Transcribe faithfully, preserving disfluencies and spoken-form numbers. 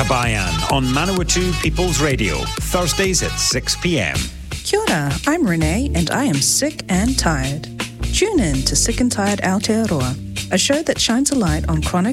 Bayan on Manawatu People's Radio, Thursdays at six p.m. Kia ora, I'm Renee and I am sick and tired. Tune in to Sick and Tired Aotearoa, a show that shines a light on chronic